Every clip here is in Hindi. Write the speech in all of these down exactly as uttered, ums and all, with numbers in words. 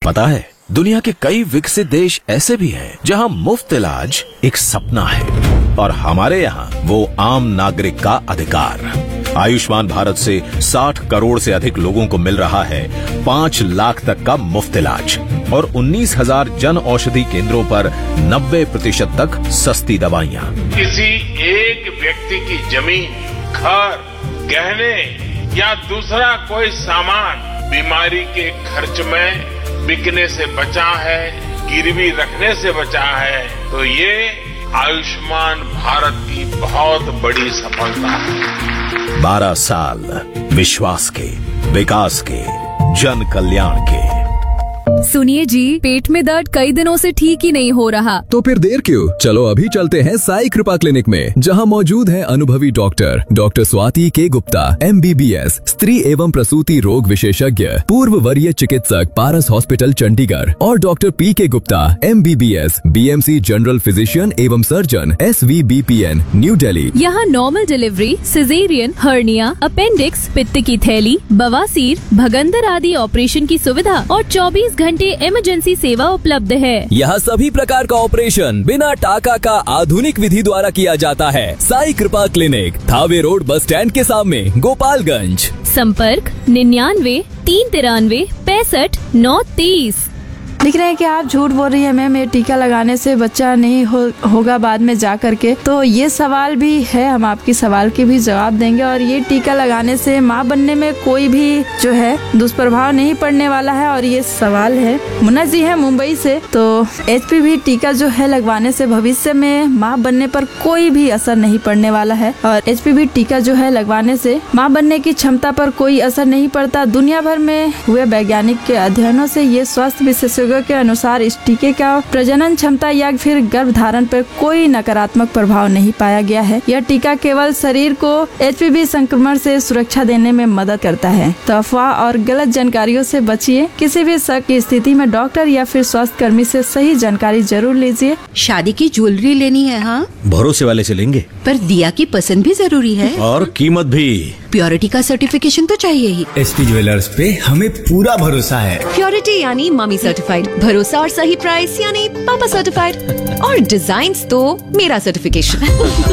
पता है, दुनिया के कई विकसित देश ऐसे भी हैं जहां मुफ्त इलाज एक सपना है और हमारे यहाँ वो आम नागरिक का अधिकार। आयुष्मान भारत से साठ करोड़ से अधिक लोगों को मिल रहा है पाँच लाख तक का मुफ्त इलाज और उन्नीस हजार जन औषधि केंद्रों पर नब्बे प्रतिशत तक सस्ती दवाइयाँ। किसी एक व्यक्ति की जमीन, घर, गहने या दूसरा कोई सामान बीमारी के खर्च में बिकने से बचा है, गिरवी रखने से बचा है, तो ये आयुष्मान भारत की बहुत बड़ी सफलता है। बारह साल विश्वास के, विकास के, जन कल्याण के। सुनिए जी, पेट में दर्द कई दिनों से ठीक ही नहीं हो रहा। तो फिर देर क्यों, चलो अभी चलते हैं साई कृपा क्लिनिक में, जहां मौजूद है अनुभवी डॉक्टर डॉक्टर स्वाति के Gupta, M B B S, स्त्री एवं प्रसूति रोग विशेषज्ञ, पूर्व वरीय चिकित्सक, पारस हॉस्पिटल चंडीगढ़, और डॉक्टर पी के Gupta, M B B S, B M C general physician एवं surgeon, S V B P N, new Delhi. यहाँ normal delivery, caesarean, hernia, appendix, पित्त की थैली, बवासीर, भगंदर आदि ऑपरेशन की सुविधा और चौबीस घंटे इमरजेंसी सेवा उपलब्ध है। यहाँ सभी प्रकार का ऑपरेशन बिना टाका का आधुनिक विधि द्वारा किया जाता है। साई कृपा clinic, Thawe road, bus stand के सामने, गोपालगंज। संपर्क निन्यानवे तीन तिरानवे पैंसठ नौ तीस। लिख रहे हैं कि आप झूठ बोल रही है मैम, ये टीका लगाने से बच्चा नहीं हो, होगा बाद में जा करके। तो ये सवाल भी है, हम आपकी सवाल के भी जवाब देंगे। और ये टीका लगाने से माँ बनने में कोई भी जो है दुष्प्रभाव नहीं पड़ने वाला है। और ये सवाल है, मुन्ना जी है मुंबई से, तो एच पी वी टीका जो है लगवाने से भविष्य में माँ बनने पर कोई भी असर नहीं पड़ने वाला है। और एच पी वी टीका जो है लगवाने से माँ बनने की क्षमता पर कोई असर नहीं पड़ता। दुनिया भर में हुए वैज्ञानिक के अध्ययनों से ये स्वास्थ्य विशेषज्ञों के अनुसार इस टीके का प्रजनन क्षमता या फिर गर्भधारण पर कोई नकारात्मक प्रभाव नहीं पाया गया है। यह टीका केवल शरीर को एच पी वी संक्रमण से सुरक्षा देने में मदद करता है। तो अफवाह और गलत जानकारियों से बचिए। किसी भी शक की स्थिति में डॉक्टर या फिर स्वास्थ्य कर्मी से सही जानकारी जरूर लीजिए। शादी की ज्वेलरी लेनी है? हाँ, भरोसे वाले से लेंगे, पर दिया की पसंद भी जरूरी है और कीमत भी। प्योरिटी का सर्टिफिकेशन तो चाहिए ही। एस पी ज्वेलर्स पे हमें पूरा भरोसा है। प्योरिटी यानी मम्मी सर्टिफाइड, भरोसा और सही प्राइस यानी पापा सर्टिफाइड, और डिजाइन्स तो मेरा सर्टिफिकेशन।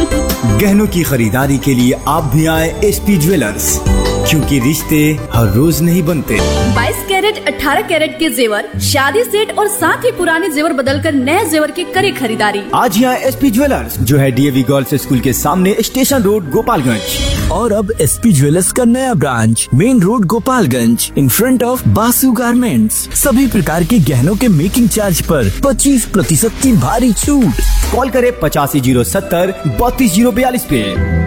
गहनों की खरीदारी के लिए आप भी आए एस पी ज्वेलर्स, क्योंकि रिश्ते हर रोज नहीं बनते। बाईस कैरेट अठारह कैरेट के जेवर, शादी सेट और साथ ही पुराने जेवर बदलकर नए जेवर की करे खरीदारी। आज यहाँ एस पी ज्वेलर्स जो है D A V girls school के सामने, स्टेशन रोड, गोपालगंज। और अब एस पी ज्वेलर्स का नया branch main road, Gopalganj, in front of Basu garments. सभी प्रकार के गहनों के मेकिंग चार्ज पर पच्चीस प्रतिशत की भारी छूट। कॉल करे पचासी जीरो सत्तर बत्तीस जीरो बयालीस पे।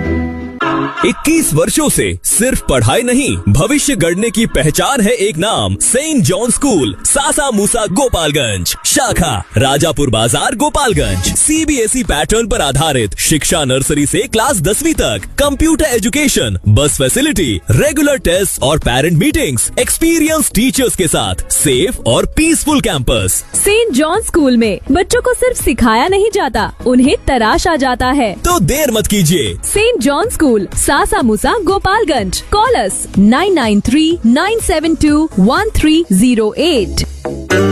इक्कीस वर्षों से सिर्फ पढ़ाई नहीं, भविष्य गढ़ने की पहचान है एक नाम, सेंट जॉन स्कूल, सासा मूसा, गोपालगंज। शाखा राजापुर बाजार, Gopalganj. C B S E pattern पर आधारित शिक्षा, नर्सरी से क्लास दसवीं तक, कंप्यूटर एजुकेशन, बस फैसिलिटी, रेगुलर टेस्ट और पेरेंट मीटिंग्स, एक्सपीरियंस टीचर्स के साथ सेफ और peaceful campus. Saint John school में बच्चों को सिर्फ सिखाया नहीं जाता, उन्हें तराशा जाता है। तो देर मत कीजिए। Saint John school, Sasa Musa, Gopalganj. Call us nine nine three nine seven to one three zero eight.